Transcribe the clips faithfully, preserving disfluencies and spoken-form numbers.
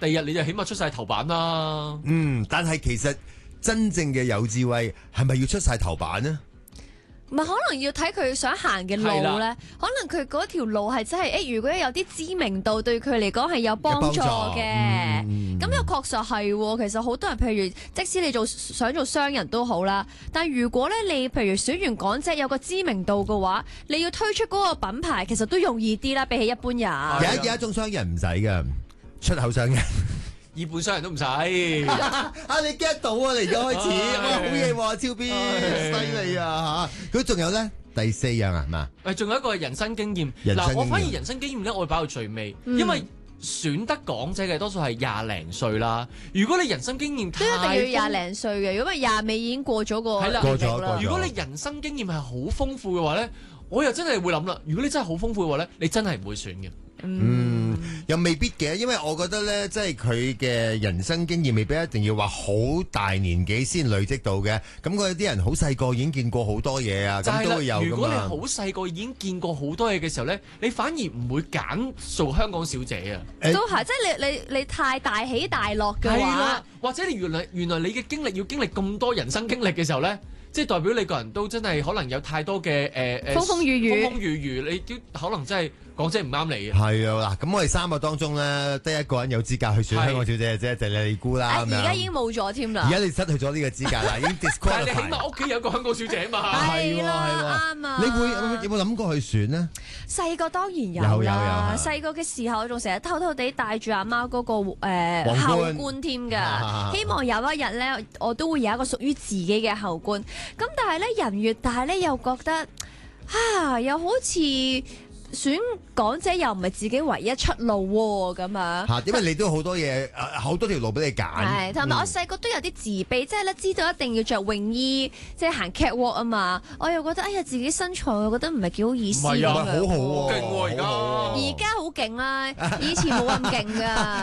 第二日你就起碼出晒頭版啦。 嗯，但係其實真正嘅有智慧係咪要出晒頭版呢？ 唔係，可能要睇佢想行嘅路咧，可能佢嗰條路係真係誒，如果有啲知名度對佢嚟講係有幫助嘅，咁又確實係。其實好多人，譬如即使你做想做商人都好啦，但如果咧你譬如選完港姐有個知名度嘅話，你要推出嗰個品牌，其實都容易啲啦，比起一般人。 有一有一種商人唔使嘅，出口商人。 二本商人都唔使啊！你 get 到啊！你而家開始，哇，好嘢喎，超 B，犀利啊嚇！佢仲有咧第四樣啊，係嘛？ 誒，仲有一個係人生經驗。 人生經驗嗱，我反而人生經驗咧，我會擺到最尾， 嗯、 因為選得港姐嘅多數係廿零歲啦。如果你人生經驗太都一定要廿零歲嘅，如果唔係廿尾已經過咗個係啦， 過咗過咗。 如果你人生經驗係好豐富嘅話咧，我又真係會諗啦。如果你真係好豐富嘅話咧，你真係唔會選嘅。 嗯，又未必嘅，因為我覺得咧，即係佢嘅人生經驗未必一定要話好大年紀先累積到嘅。咁佢有啲人好細個已經見過好多嘢啊，咁都會有噶嘛。 如果你好細個已經見過好多嘢嘅時候咧，你反而唔會揀做香港小姐啊。 欸、 都係，即係你你你太大起大落嘅話， 係啦，或者你原來原來你嘅經歷要經歷咁多人生經歷嘅時候咧。即係代表你個人都真係可能有太多嘅誒誒風風雨雨， 風風雨雨，你都可能真係講真唔啱你嘅。 係啊，嗱，咁我哋三個當中咧，得一個人有資格去選香港小姐嘅啫，就係你姑啦。 而家已經冇咗添啦。 而家你失去咗呢個資格啦，已經 disqualify。 但係你起碼屋企有個香港小姐啊嘛。 係啦，啱啊。 你會有冇諗過去選呢？ 細個當然有有有啦。 有。 細個嘅時候，我仲成日偷偷地帶住阿媽嗰個誒後冠添㗎。希望有一日咧，我都會有一個屬於自己嘅後冠。咁但係咧，人越大咧，又覺得啊，又好似選港姐又唔係自己唯一出路喎，咁樣嚇，因為你都好多嘢，好多條路俾你揀。 係，同埋我細個都有啲自卑，即係咧知道一定要着泳衣，即係行 catwalk 啊嘛。我又覺得哎呀，自己身材我覺得唔係幾好意思。 唔係啊， 好好喎， 勁喎而家。 而家好勁啦，以前冇咁勁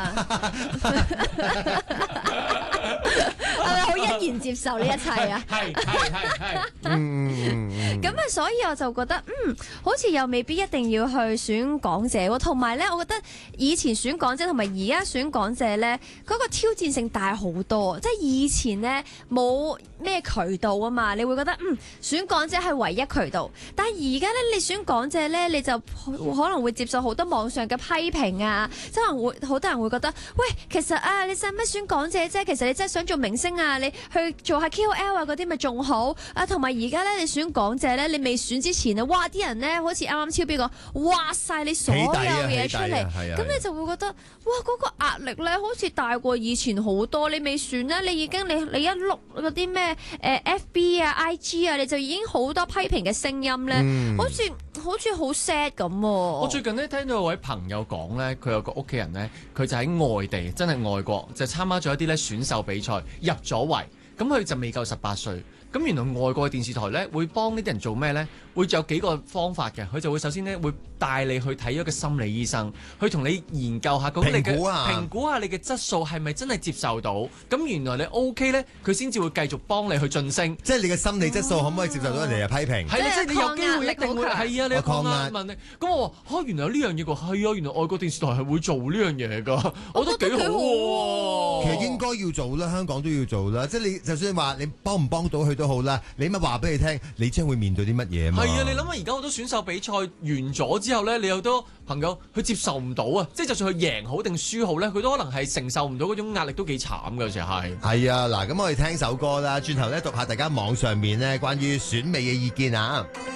㗎。係咪好欣然接受呢一切啊？ 係係係係。 嗯， 咁啊，所以我就覺得，嗯，好似又未必一定要去選港姐喎。同埋咧，我覺得以前選港姐同埋而家選港姐咧，嗰個挑戰性大好多。即係以前咧冇咩渠道啊嘛，你會覺得嗯選港姐係唯一渠道。但係而家咧，你選港姐咧，你就可能會接受好多網上嘅批評啊，即係可能會好多人會覺得，喂，其實啊，你使乜選港姐啫？其實你真係想做明星啊，你去做下 K O L 啊嗰啲咪仲好啊。同埋而家咧，你選港姐咧，你未選之前啊，哇！啲人咧好似啱啱超標講，挖晒你所有嘢出嚟，咁你就會覺得哇，嗰個壓力咧好似大過以前好多。你未選咧，你已經你你一碌嗰啲咩誒 F B 啊 I G 啊，你就已經好多批評嘅聲音咧， 嗯， 好似好似好 sad 咁。 我最近咧聽到有位朋友講咧，佢有個屋企人咧，佢就喺外地，真係外國，就參加咗一啲咧選秀比賽，入咗圍，咁佢就未夠十八歲。咁原來外國嘅電視台咧會幫呢啲人做咩咧？會有幾個方法嘅，佢就會首先咧會帶你去睇一個心理醫生，去同你研究下究竟你嘅評估啊， 評估下你嘅質素係咪真係接受到？咁原來你 OK 咧，佢先至會繼續幫你去晉升。 即係你嘅心理質素可唔可以接受到人哋嘅批評？ 係啊，即係你有機會一定會係啊，你有抗壓問你。咁我話嚇，原來有呢樣嘢㗎，係啊，原來外國電視台係會做呢樣嘢㗎，我覺得幾好喎。 其實應該要做啦，香港都要做啦。即係你就算話你幫唔幫到佢都好啦，你咪話俾佢聽，你將會面對啲乜嘢啊嘛。 係啊，你諗下而家好多選秀比賽完咗之後咧，你有好多朋友佢接受唔到啊，即係就算佢贏好定輸好咧，佢都可能係承受唔到嗰種壓力，都幾慘㗎，有時係。 係啊，嗱，咁我哋聽首歌啦，轉頭咧讀下大家網上面咧關於選美嘅意見啊。